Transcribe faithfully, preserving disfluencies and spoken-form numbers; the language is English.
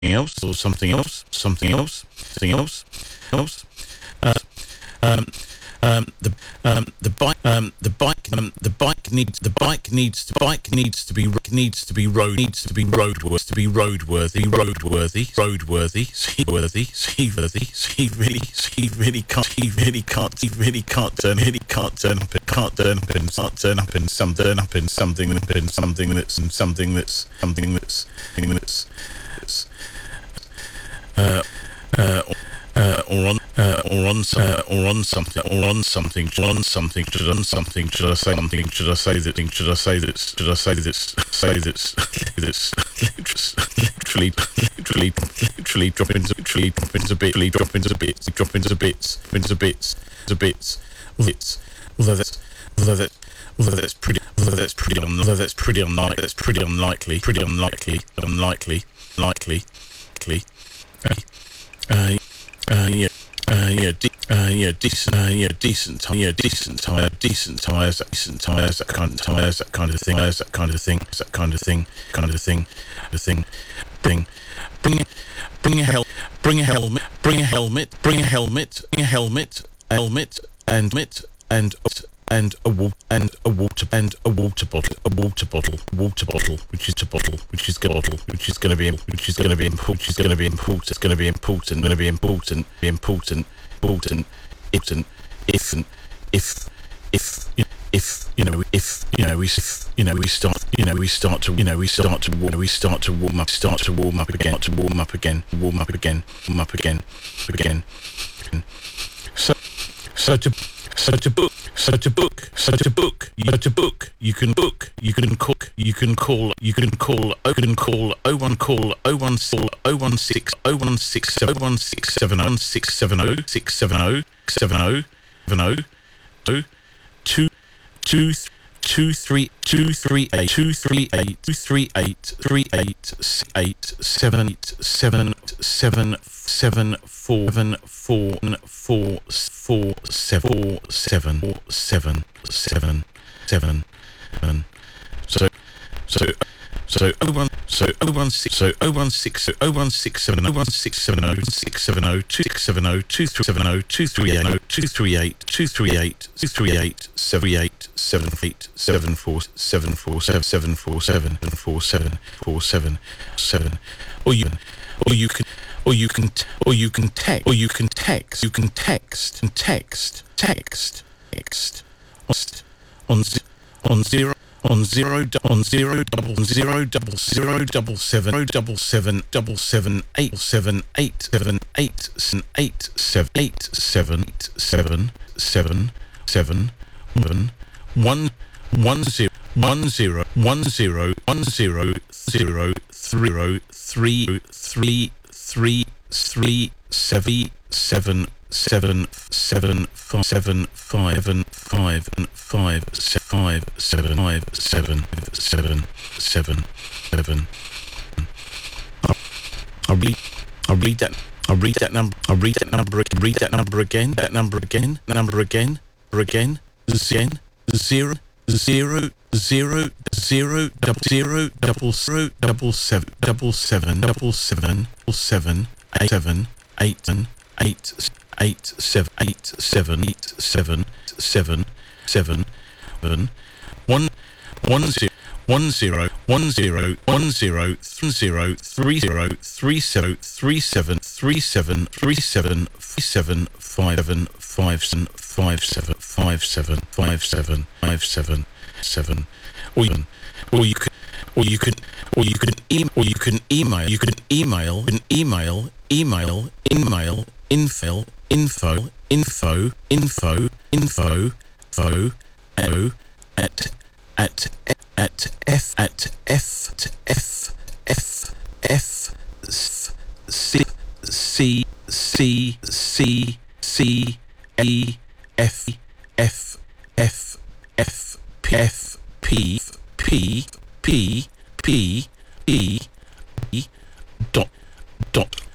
else or something else, something else, something else, else. Uh, um, um, the um, the bike um, the bike um, the bike needs the bike needs the bike needs to be needs to be road needs to be roadworthy to be roadworthy roadworthy roadworthy seaworthy seaworthy he really he really can't he really can't he really can't turn he can't turn up and can't turn up and can't turn up in some turn up in something in something that's in something that's something that's something that's uh uh Uh, or on, uh, or on, uh, or on something, or on something, on something, should on something, should I say something, should I say that, should I say that, should I say this, say this, this, literally, literally, literally drop into, literally drop into bits, literally drop into bits, drop into bits, into bits, into bits, bits, although that's, although that, although that's pretty, although that's pretty, although that's pretty unlikely, that's pretty unlikely, pretty unlikely, unlikely, likely, likely, uh, Uh, yeah, uh, yeah, de- uh, yeah, decent, uh, yeah, decent, t- yeah, decent tire, decent tires, that decent tires, that kind of tires, that kind of thing, tires, that kind of thing, that kind of thing, kind of thing, the thing. Bring, bring, bring a hel, bring a helmet, bring a helmet, bring a helmet, bring a helmet, helmet, and mit, and and a wa- and a water and a water bottle, a water bottle, water bottle, which is a bottle, which is a bottle, which is going to be, which is going to be important, which is going to be important, it's going to be important, going to be important, be important, important, important, if, if, if, if, you know, if, you know, we, if, you know, we start, you know, we start to, you know, we start to, warm, we start to warm up, start to warm up again, to warm up again, warm up again, warm up again, again. So, so to. So to book, so to book, so to book, so to book, you can book, you can cook, you can call, you can call, you can call, oh one call, oh one call, oh one six, oh one six, oh one six seven oh, six seven oh, six seven oh, seven oh, seven oh, two, two, two, two, three, two, three, eight, two, three, eight, two, three, eight, three, eight, eight, seven, eight, seven, seven, seven, four, seven, four, four, four, seven, seven, seven, seven, seven, seven. So, so, so oh one, so oh one six, so oh one six, so oh one six seven, oh one six seven oh, six seven oh, two six seven oh, two three seven oh, two three eight, two three eight, two three eight, two three eight, seven eight, seven eight, seven four, seven four, seven seven four seven, four seven, four seven, seven, or you, or you can. Or you can, or you can text, or you can text, you can text, and text, text, text, on, on zero, on zero, on zero, double zero, double zero, double seven, double seven, double seven, eight, seven, eight, seven, eight, seven, eight, seven, eight, seven, seven, seven, seven, one, one, one zero, one zero, one zero, one zero, zero, zero, three, three. Three, three, seven, seven, seven, seven, five, seven, five, and five, and five, five, seven, five, seven, seven, seven, seven. I'll read, I'll read that, I'll read that number, I'll read that number, read that number again, that number again, number again, again, again, zero, zero, zero, zero, double zero, double zero, double seven, double seven, double seven, double seven, eight, seven, eight, eight, eight, seven, eight, seven, eight, seven, seven, seven, seven, one, one zero, one zero, one zero, one zero, three zero, three zero, three seven, three seven, three seven, three seven, seven, five seven, five seven, five seven, five seven, five seven, five seven, seven, or you can, or you can, or you can, or you can, e- or you can email, you can email, an email, email, email, info, info, info, info, info, info, o, at, at, at, f, at, f, f, f, f, c, c, c, c, c, a, f, f, f, f, p, f, p, p, p, p, e, e, dot, dot,